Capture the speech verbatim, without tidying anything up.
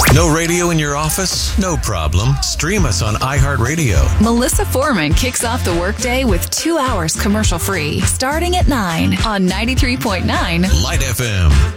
No radio in your office? No problem. Stream us on iHeartRadio. Melissa Foreman kicks off the workday with two hours commercial free, starting at nine on ninety-three point nine Light F M.